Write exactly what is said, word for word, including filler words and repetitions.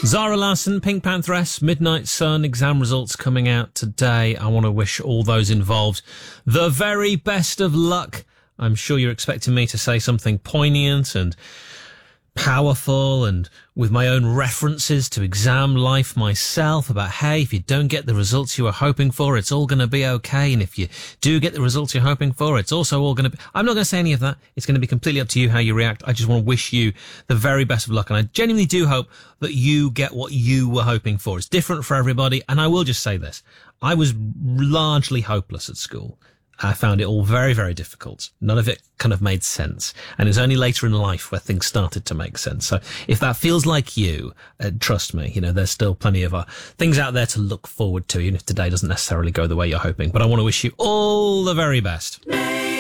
Zara Larsson, Pink Pantheress, Midnight Sun, exam results coming out today. I want to wish all those involved the very best of luck. I'm sure you're expecting me to say something poignant and powerful and with my own references to exam life myself about, hey, if you don't get the results you were hoping for, it's all going to be okay. And if you do get the results you're hoping for, it's also all going to be... I'm not going to say any of that. It's going to be completely up to you how you react. I just want to wish you the very best of luck. And I genuinely do hope that you get what you were hoping for. It's different for everybody. And I will just say this. I was largely hopeless at school. I found it all very, very difficult. None of it kind of made sense. And it was only later in life where things started to make sense. So if that feels like you, uh, trust me, you know, there's still plenty of uh, things out there to look forward to, even if today doesn't necessarily go the way you're hoping. But I want to wish you all the very best.